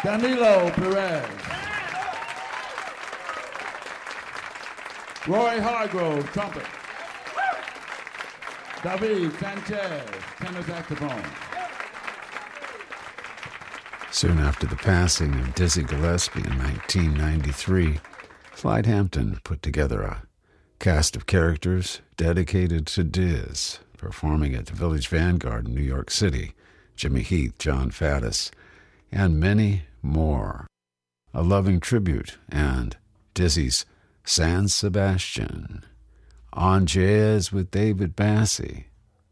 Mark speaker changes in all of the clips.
Speaker 1: Danilo Perez. Roy Hargrove, trumpet. David Sanchez, tenor saxophone.
Speaker 2: Soon after the passing of Dizzy Gillespie in 1993, Clyde Hampton put together a cast of characters dedicated to Diz, performing at the Village Vanguard in New York City, Jimmy Heath, John Faddis, and many more. A loving tribute and Dizzy's San Sebastian, on jazz with David Bassie.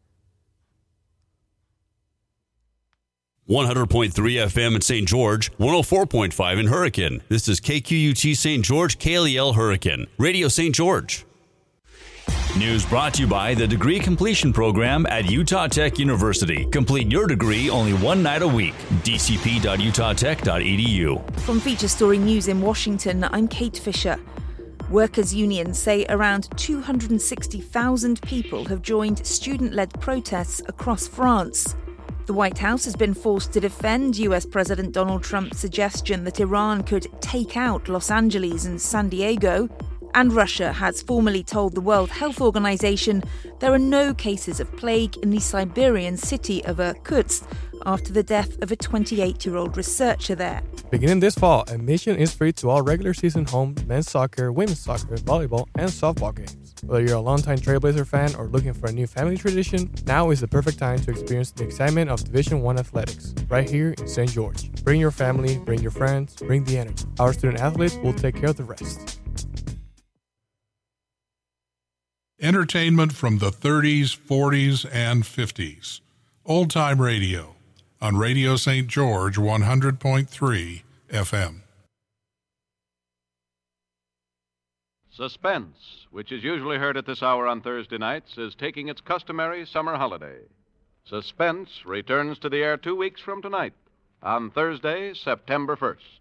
Speaker 3: 100.3 FM in St. George, 104.5 in Hurricane. This is KQUT St. George, KLEL Hurricane, Radio St. George. News brought to you by the Degree Completion Program at Utah Tech University. Complete your degree only one night a week. dcp.utahtech.edu.
Speaker 4: From Feature Story News in Washington, I'm Kate Fisher. Workers' unions say around 260,000 people have joined student-led protests across France. The White House has been forced to defend US President Donald Trump's suggestion that Iran could take out Los Angeles and San Diego. And Russia has formally told the World Health Organization there are no cases of plague in the Siberian city of Irkutsk after the death of a 28-year-old researcher there.
Speaker 5: Beginning this fall, admission is free to all regular season home men's soccer, women's soccer, volleyball, and softball games. Whether you're a longtime Trailblazer fan or looking for a new family tradition, now is the perfect time to experience the excitement of Division I athletics, right here in St. George. Bring your family, bring your friends, bring the energy. Our student athletes will take care of the rest.
Speaker 6: Entertainment from the 30s, 40s, and 50s. Old Time Radio on Radio St. George 100.3 FM.
Speaker 7: Suspense, which is usually heard at this hour on Thursday nights, is taking its customary summer holiday. Suspense returns to the air 2 weeks from tonight, on Thursday, September 1st.